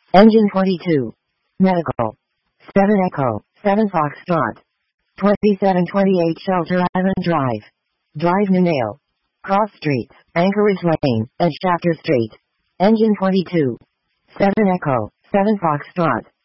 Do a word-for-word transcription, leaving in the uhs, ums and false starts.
Engine twenty-two. Medical. seven Echo, seven Foxtrot. twenty-seven twenty-eight Shelter Island Drive. Drive New Nail. Cross Streets, Anchorage Lane, and Shafter Street. Engine twenty-two. seven Echo, seven Foxtrot.